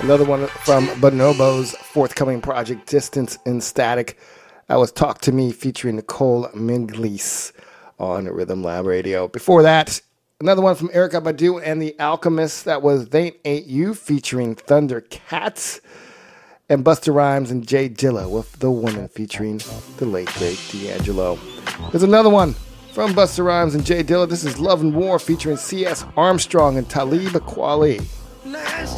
Another one from Bonobo's forthcoming project, Distance in Static. That was Talk to Me featuring Nicole Minglis on Rhythm Lab Radio. Before that, another one from Erykah Badu and The Alchemist. That was They Ain't You featuring Thundercats. And Busta Rhymes and Jay Dilla with The Woman featuring the late great D'Angelo. There's another one from Busta Rhymes and Jay Dilla. This is Love and War featuring C.S. Armstrong and Talib Kweli.